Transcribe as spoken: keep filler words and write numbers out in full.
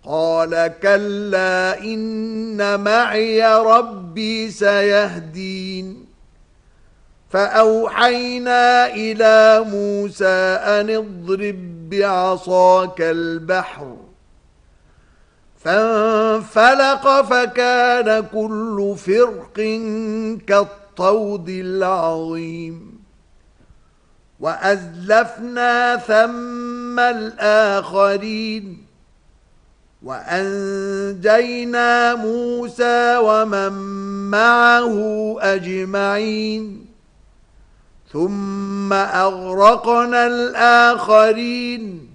قال كلا إن معي ربي سيهدين فأوحينا إلى موسى أن اضرب بعصاك البحر فانفلق فكان كل فرق كالطود العظيم وأزلفنا ثم الآخرين وأنجينا موسى ومن معه أجمعين ثم أغرقنا الآخرين